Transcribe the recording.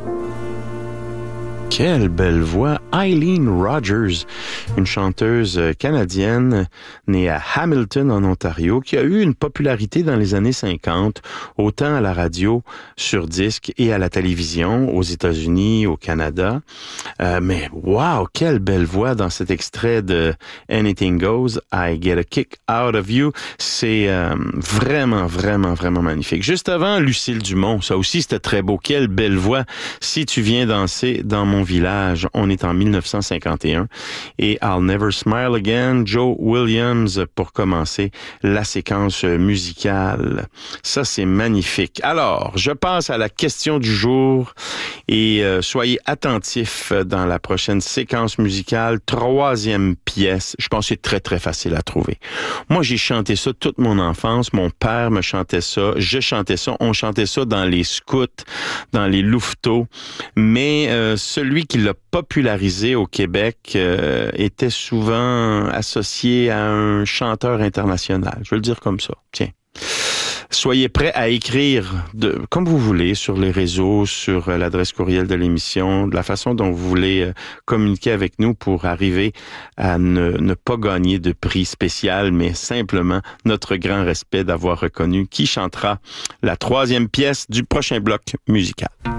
Quelle belle voix! Eileen Rogers, une chanteuse canadienne née à Hamilton, en Ontario, qui a eu une popularité dans les années 50, autant à la radio, sur disque et à la télévision, aux États-Unis, au Canada. Mais wow, quelle belle voix dans cet extrait de Anything Goes, I Get a Kick Out of You. C'est vraiment, vraiment, vraiment magnifique. Juste avant, Lucille Dumont, ça aussi c'était très beau. Quelle belle voix! Si tu viens danser dans mon village, on est en 1951 et I'll Never Smile Again, Joe Williams pour commencer la séquence musicale. Ça, c'est magnifique. Alors, je passe à la question du jour et soyez attentifs dans la prochaine séquence musicale. Troisième pièce, je pense que c'est très, très facile à trouver. Moi, j'ai chanté ça toute mon enfance. Mon père me chantait ça, je chantais ça, on chantait ça dans les scouts, dans les louveteaux, mais celui qui l'a popularisé au Québec était souvent associé à un chanteur international. Je vais le dire comme ça. Tiens. Soyez prêts à écrire comme vous voulez sur les réseaux, sur l'adresse courriel de l'émission, de la façon dont vous voulez communiquer avec nous pour arriver à ne pas gagner de prix spécial, mais simplement notre grand respect d'avoir reconnu qui chantera la troisième pièce du prochain bloc musical.